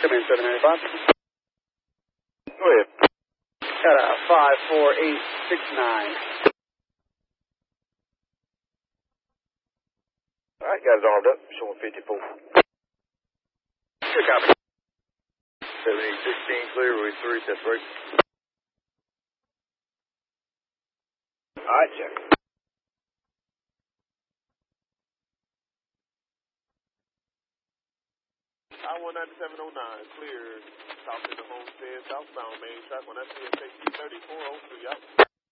Come in, 795. Go ahead. Got a 54869. All right, got it armed up. Showing 54. Good copy. 7816 clear with 3 set break. All right, check. I-19709 clear south into Homestead, southbound main track on SCSA 23403 out.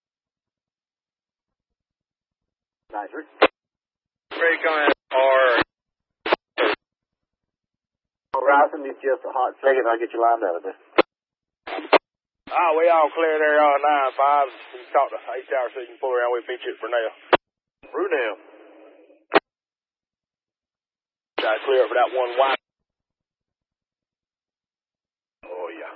Nice, Rick. Ready to come in. Or Horizon, it's just a hot second. I'll get you lined up there. we all clear there on 9-5. You can talk to HR so you can pull around with me for now. Brunel. Try to clear up for that one wide. Oh, yeah.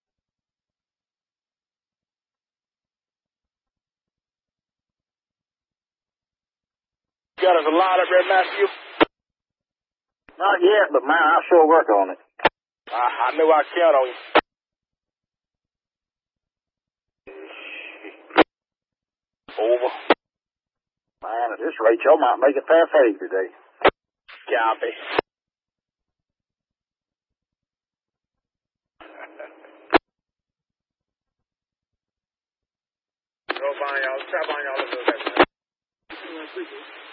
Got us a lot up there, Matthew. Not yet, but man, I'll sure work on it. I knew I'd count on you. Over. Man, at this rate, y'all might make it past 8 today. Copy. Go find y'all. Try to find y'all a little bit.